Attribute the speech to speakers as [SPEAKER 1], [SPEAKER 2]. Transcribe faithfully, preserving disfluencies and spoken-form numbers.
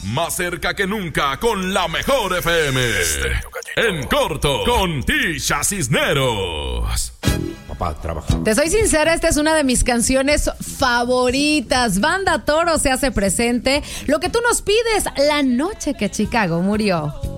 [SPEAKER 1] más cerca que nunca con la mejor F M. En corto, con Tisha Cisneros.
[SPEAKER 2] Papá, trabaja.
[SPEAKER 3] Te soy sincera, esta es una de mis canciones favoritas. Banda Toro se hace presente. Lo que tú nos pides, la noche que Chicago murió.